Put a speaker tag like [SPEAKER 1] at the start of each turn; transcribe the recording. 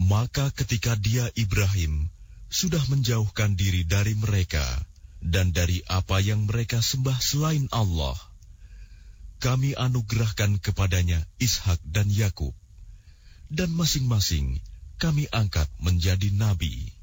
[SPEAKER 1] Maka ketika dia Ibrahim sudah menjauhkan diri dari mereka dan dari apa yang mereka sembah selain Allah, kami anugerahkan kepadanya Ishak dan Yakub, dan masing-masing kami angkat menjadi nabi.